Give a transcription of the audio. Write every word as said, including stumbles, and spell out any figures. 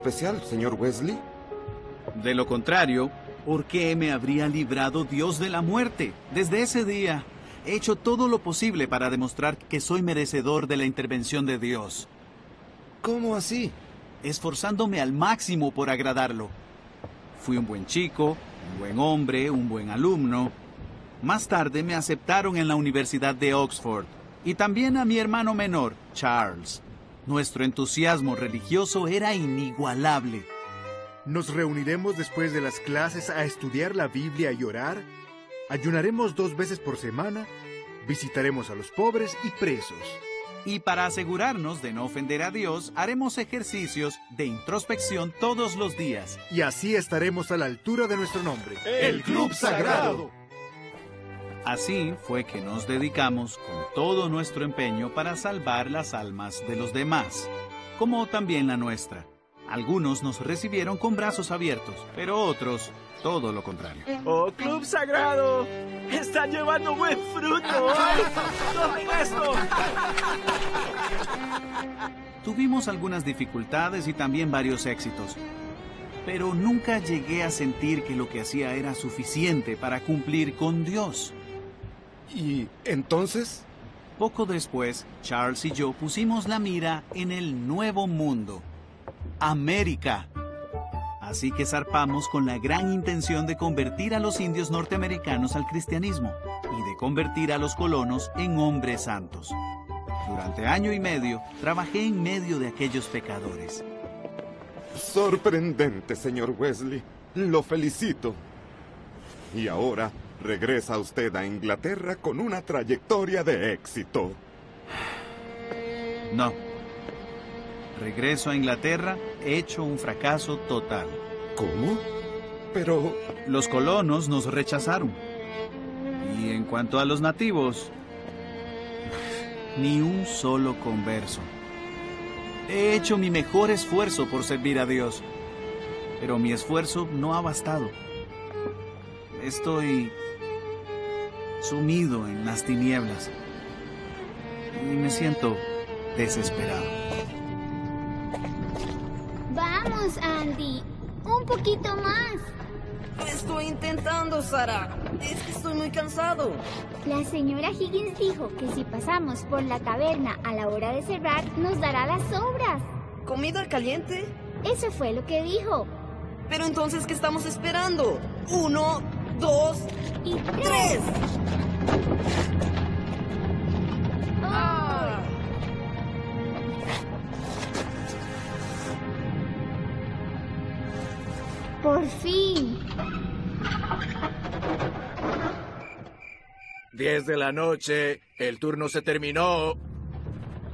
especial, señor Wesley? De lo contrario, ¿por qué me habría librado Dios de la muerte? Desde ese día, he hecho todo lo posible para demostrar que soy merecedor de la intervención de Dios. ¿Cómo así? Esforzándome al máximo por agradarlo. Fui un buen chico, un buen hombre, un buen alumno. Más tarde me aceptaron en la Universidad de Oxford. Y también a mi hermano menor, Charles. Nuestro entusiasmo religioso era inigualable. Nos reuniremos después de las clases a estudiar la Biblia y orar. Ayunaremos dos veces por semana. Visitaremos a los pobres y presos. Y para asegurarnos de no ofender a Dios, haremos ejercicios de introspección todos los días. Y así estaremos a la altura de nuestro nombre. ¡El Club Sagrado! Así fue que nos dedicamos con todo nuestro empeño para salvar las almas de los demás, como también la nuestra. Algunos nos recibieron con brazos abiertos, pero otros, todo lo contrario. ¡Oh, Club Sagrado! ¡Están llevando buen fruto! ¡Ay! ¡Tomen esto! Tuvimos algunas dificultades y también varios éxitos, pero nunca llegué a sentir que lo que hacía era suficiente para cumplir con Dios. ¿Y entonces? Poco después, Charles y yo pusimos la mira en el nuevo mundo, América. Así que zarpamos con la gran intención de convertir a los indios norteamericanos al cristianismo y de convertir a los colonos en hombres santos. Durante año y medio, trabajé en medio de aquellos pecadores. Sorprendente, señor Wesley. Lo felicito. Y ahora regresa usted a Inglaterra con una trayectoria de éxito. No. Regreso a Inglaterra hecho un fracaso total. ¿Cómo? Pero... Los colonos nos rechazaron. Y en cuanto a los nativos, ni un solo converso. He hecho mi mejor esfuerzo por servir a Dios, pero mi esfuerzo no ha bastado. Estoy sumido en las tinieblas y me siento desesperado. Vamos, Andy. Un poquito más. Estoy intentando, Sara. Es que estoy muy cansado. La señora Higgins dijo que si pasamos por la taberna a la hora de cerrar, nos dará las sobras. ¿Comida caliente? Eso fue lo que dijo. Pero entonces, ¿qué estamos esperando? Uno, dos y tres. tres. ¡Oh! Por fin. Diez de la noche, el turno se terminó.